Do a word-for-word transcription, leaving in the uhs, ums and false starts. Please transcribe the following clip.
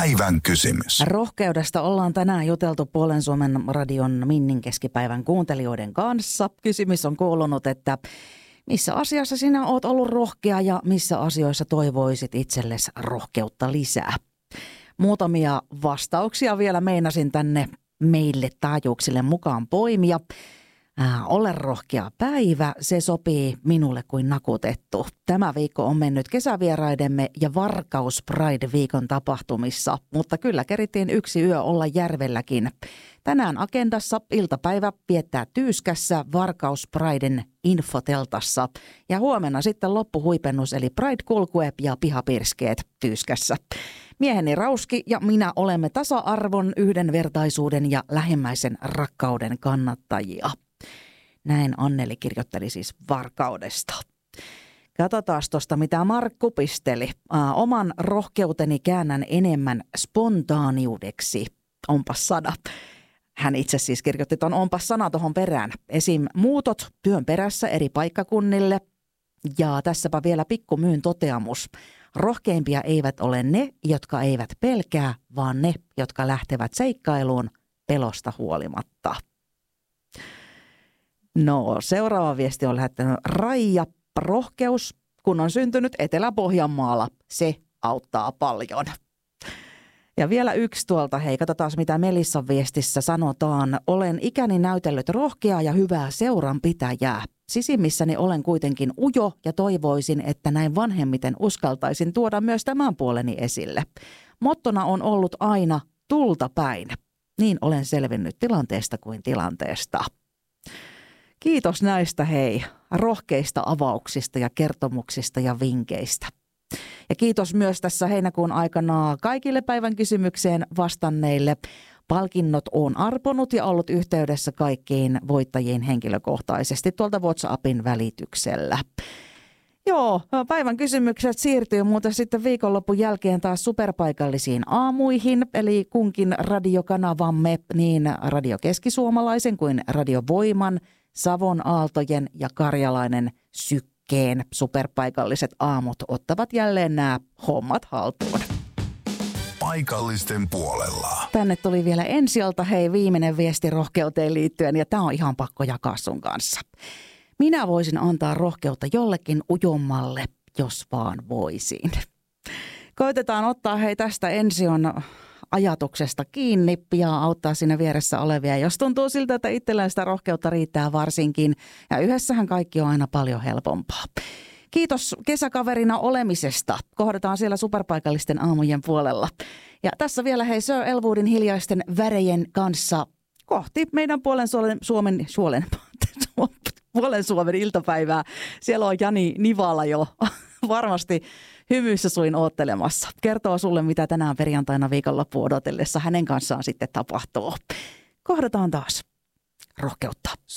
Päivän kysymys. Rohkeudesta ollaan tänään juteltu Puolen Suomen radion Minnin keskipäivän kuuntelijoiden kanssa. Kysymys on kuulunut, että missä asiassa sinä oot ollut rohkea ja missä asioissa toivoisit itsellesi rohkeutta lisää? Muutamia vastauksia vielä meinasin tänne meille taajuuksille mukaan poimia. Äh, ole rohkea päivä, se sopii minulle kuin nakutettu. Tämä viikko on mennyt kesävieraidemme ja Varkaus Pride-viikon tapahtumissa, mutta kyllä kerittiin yksi yö olla järvelläkin. Tänään agendassa iltapäivä viettää Tyyskässä Varkaus Priden infoteltassa ja huomenna sitten loppuhuipennus eli Pride-kulkue ja pihapirskeet Tyyskässä. Mieheni Rauski ja minä olemme tasa-arvon, yhdenvertaisuuden ja lähimmäisen rakkauden kannattajia. Näin Anneli kirjoitteli siis Varkaudesta. Katsotaan tuosta, mitä Markku pisteli. Ää, oman rohkeuteni käännän enemmän spontaaniudeksi. Onpas sana. Hän itse siis kirjoitti tuon onpas sana tuohon perään. Esim. Muutot työn perässä eri paikkakunnille. Ja tässäpä vielä pikkumyyn toteamus. Rohkeimpia eivät ole ne, jotka eivät pelkää, vaan ne, jotka lähtevät seikkailuun pelosta huolimatta. No, seuraava viesti on lähettänyt Raija. Rohkeus, kun on syntynyt Etelä-Pohjanmaalla, se auttaa paljon. Ja vielä yksi tuolta, hei, katsotaan mitä Melissan viestissä sanotaan. Olen ikäni näytellyt rohkeaa ja hyvää seuranpitäjää. Sisimmissäni olen kuitenkin ujo ja toivoisin, että näin vanhemmiten uskaltaisin tuoda myös tämän puoleni esille. Mottona on ollut aina tulta päin. Niin olen selvinnyt tilanteesta kuin tilanteesta. Kiitos näistä hei, rohkeista avauksista ja kertomuksista ja vinkkeistä. Ja kiitos myös tässä heinäkuun aikana kaikille päivän kysymykseen vastanneille. Palkinnot on arponut ja ollut yhteydessä kaikkiin voittajiin henkilökohtaisesti tuolta WhatsAppin välityksellä. Joo, päivän kysymykset siirtyy muuten sitten viikonlopun jälkeen taas superpaikallisiin aamuihin, eli kunkin radiokanavamme, niin Radio Keski-Suomalaisen kuin Radio Voiman, Savon Aaltojen ja Karjalainen Sykkeen superpaikalliset aamut ottavat jälleen nämä hommat haltuun. Paikallisten puolella. Tänne tuli vielä Ensialta hei viimeinen viesti rohkeuteen liittyen ja tämä on ihan pakko jakaa sun kanssa. Minä voisin antaa rohkeutta jollekin ujommalle, jos vaan voisin. Koitetaan ottaa hei tästä Ension ajatuksesta kiinni ja auttaa siinä vieressä olevia. Jos tuntuu siltä, että itsellään sitä rohkeutta riittää varsinkin ja yhdessähän kaikki on aina paljon helpompaa. Kiitos kesäkaverina olemisesta. Kohdataan siellä superpaikallisten aamujen puolella. Ja tässä vielä hei Sir Elwoodin hiljaisten värejen kanssa kohti meidän puolen Suomen, Suomen, Suomen, puolen Suomen iltapäivää. Siellä on Jani Nivala jo varmasti hymyissä suin oottelemassa. Kertoo sulle, mitä tänään perjantaina viikonloppuun odotellessa hänen kanssaan sitten tapahtuu. Kohdataan taas rohkeutta.